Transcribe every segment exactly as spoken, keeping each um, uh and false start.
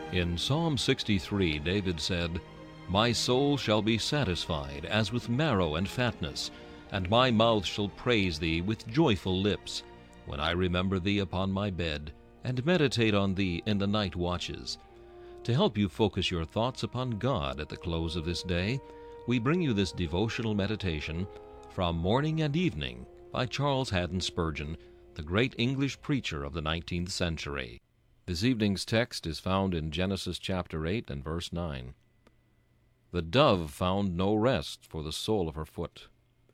In Psalm sixty-three, David said, "My soul shall be satisfied as with marrow and fatness, and my mouth shall praise thee with joyful lips, when I remember thee upon my bed, and meditate on thee in the night watches." To help you focus your thoughts upon God at the close of this day, we bring you this devotional meditation from Morning and Evening by Charles Haddon Spurgeon, the great English preacher of the nineteenth century. This evening's text is found in Genesis chapter eight and verse nine. The dove found no rest for the sole of her foot.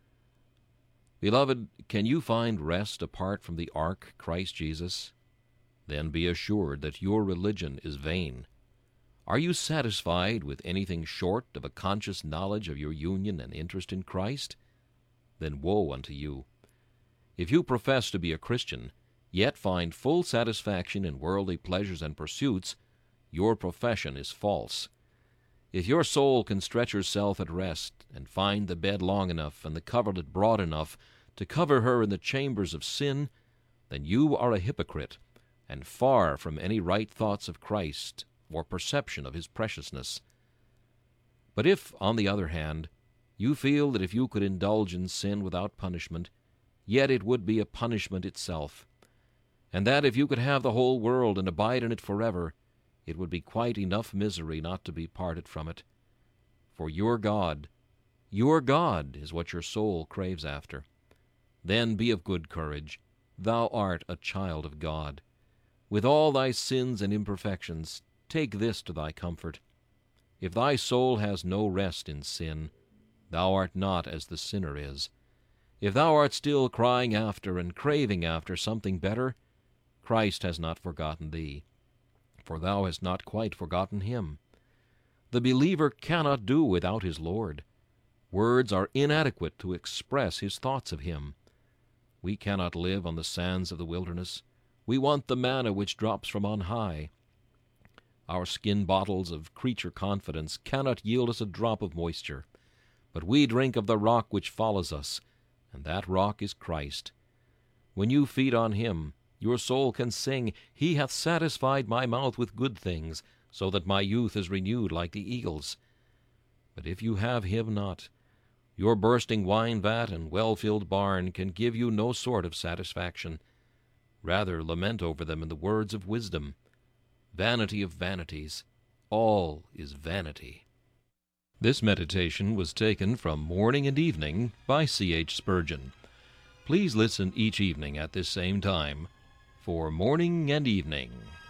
Beloved, can you find rest apart from the ark, Christ Jesus? Then be assured that your religion is vain. Are you satisfied with anything short of a conscious knowledge of your union and interest in Christ? Then woe unto you. If you profess to be a Christian, yet find full satisfaction in worldly pleasures and pursuits, your profession is false. If your soul can stretch herself at rest, and find the bed long enough and the coverlet broad enough to cover her in the chambers of sin, then you are a hypocrite, and far from any right thoughts of Christ or perception of his preciousness. But if, on the other hand, you feel that if you could indulge in sin without punishment, yet it would be a punishment itself, and that if you could have the whole world and abide in it forever, it would be quite enough misery not to be parted from it. For your God, your God is what your soul craves after. Then be of good courage. Thou art a child of God. With all thy sins and imperfections, take this to thy comfort. If thy soul has no rest in sin, thou art not as the sinner is. If thou art still crying after and craving after something better, Christ has not forgotten thee, for thou hast not quite forgotten him. The believer cannot do without his Lord. Words are inadequate to express his thoughts of him. We cannot live on the sands of the wilderness. We want the manna which drops from on high. Our skin bottles of creature confidence cannot yield us a drop of moisture, but we drink of the rock which follows us, and that rock is Christ. When you feed on him, your soul can sing, "He hath satisfied my mouth with good things, so that my youth is renewed like the eagles." But if you have him not, your bursting wine-vat and well-filled barn can give you no sort of satisfaction. Rather lament over them in the words of wisdom. Vanity of vanities, all is vanity. This meditation was taken from Morning and Evening by C H Spurgeon. Please listen each evening at this same time for Morning and Evening.